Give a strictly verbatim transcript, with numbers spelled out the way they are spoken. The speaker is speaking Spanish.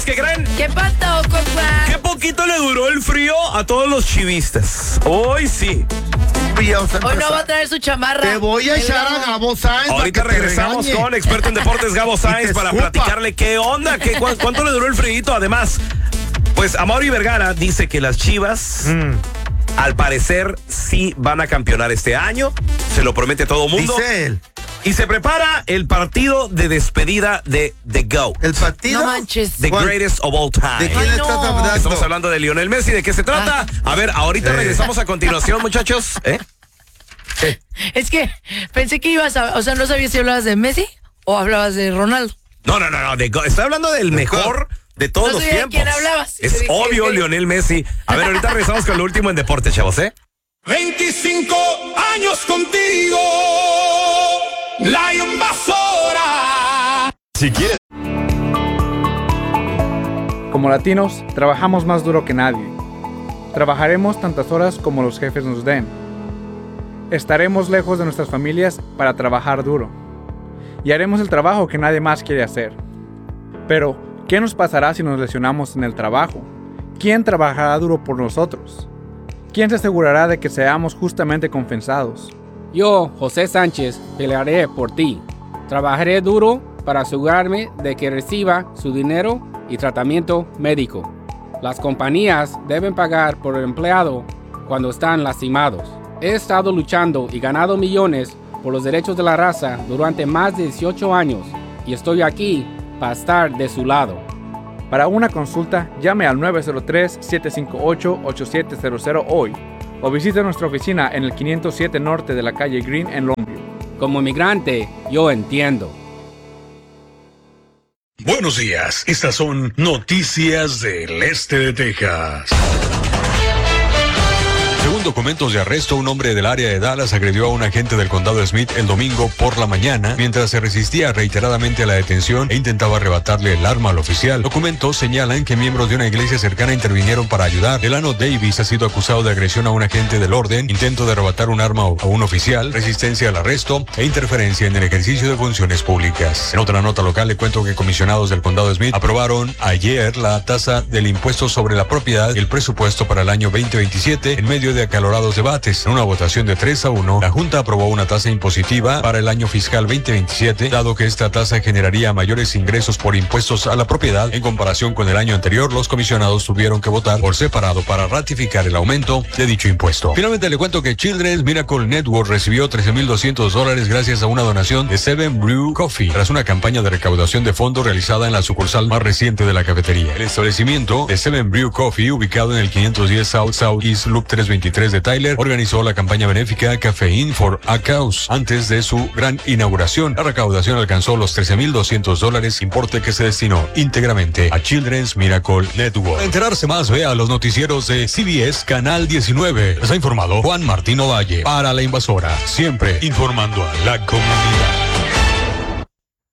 ¿qué creen? ¿Qué pasó, compa? Qué poquito le duró el frío a todos los chivistas. Hoy sí. Hoy no va a traer su chamarra. Te voy a echar a Gabo Sainz. Ahorita regresamos con el experto en deportes Gabo Sainz para escupa. platicarle qué onda, qué, cu- cuánto le duró el frío. Además, pues Amaury Vergara dice que las Chivas, mm. al parecer, sí van a campeonar este año. Se lo promete todo el mundo. Dice él. Y se prepara el partido de despedida de The GOAT. ¿El partido? No manches. The ¿Cuál? greatest of all time. ¿De quién Ay, le no. estás hablando? Estamos hablando de Lionel Messi. ¿De qué se trata? A ver, ahorita Eh. regresamos a continuación, muchachos. ¿Eh? Es que pensé que ibas a... O sea, ¿no sabías si hablabas de Messi o hablabas de Ronaldo? No, no, no, no. de Go- Estoy hablando del mejor de todos No los sabía de tiempos. quién hablabas. Es Yo dije, obvio, ok. Lionel Messi. A ver, ahorita regresamos con lo último en deporte, chavos, ¿eh? veinticinco años contigo, la invasora. Si quieres. Como latinos, trabajamos más duro que nadie. Trabajaremos tantas horas como los jefes nos den. Estaremos lejos de nuestras familias para trabajar duro. Y haremos el trabajo que nadie más quiere hacer. Pero, ¿qué nos pasará si nos lesionamos en el trabajo? ¿Quién trabajará duro por nosotros? ¿Quién se asegurará de que seamos justamente compensados? Yo, José Sánchez, pelearé por ti. Trabajaré duro para asegurarme de que reciba su dinero y tratamiento médico. Las compañías deben pagar por el empleado cuando están lastimados. He estado luchando y ganado millones por los derechos de la raza durante más de dieciocho años y estoy aquí para estar de su lado. Para una consulta, llame al nueve cero tres, siete cinco ocho, ocho siete cero cero hoy o visite nuestra oficina en el quinientos siete Norte de la calle Green en Longview. Como inmigrante, yo entiendo. Buenos días, estas son noticias del este de Texas. Según documentos de arresto, un hombre del área de Dallas agredió a un agente del condado Smith el domingo por la mañana mientras se resistía reiteradamente a la detención e intentaba arrebatarle el arma al oficial. Documentos señalan que miembros de una iglesia cercana intervinieron para ayudar. Delano Davis ha sido acusado de agresión a un agente del orden, intento de arrebatar un arma a un oficial, resistencia al arresto e interferencia en el ejercicio de funciones públicas. En otra nota local le cuento que comisionados del condado Smith aprobaron ayer la tasa del impuesto sobre la propiedad y el presupuesto para el año veinte veintisiete en medio de acalorados debates. En una votación de tres a uno, la Junta aprobó una tasa impositiva para el año fiscal veinte veintisiete, dado que esta tasa generaría mayores ingresos por impuestos a la propiedad en comparación con el año anterior. Los comisionados tuvieron que votar por separado para ratificar el aumento de dicho impuesto. Finalmente le cuento que Children's Miracle Network recibió trece mil doscientos dólares gracias a una donación de Seven Brew Coffee tras una campaña de recaudación de fondos realizada en la sucursal más reciente de la cafetería. El establecimiento de Seven Brew Coffee, ubicado en el quinientos diez South Southeast Loop trescientos veintitrés de Tyler, organizó la campaña benéfica Caffeine for a Cause antes de su gran inauguración. La recaudación alcanzó los trece mil doscientos dólares, importe que se destinó íntegramente a Children's Miracle Network. Para enterarse más, vea los noticieros de C B S Canal diecinueve. Les ha informado Juan Martín Ovalle para La Invasora, siempre informando a la comunidad.